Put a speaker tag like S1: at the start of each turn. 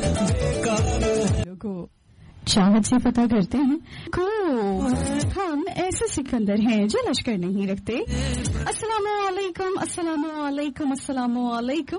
S1: को चाहत से पता करते हैं को हम ऐसे सिकंदर हैं जो लश्कर नहीं रखते। अस्सलामुअलैकुम, अस्सलामुअलैकुम, अस्सलामुअलैकुम।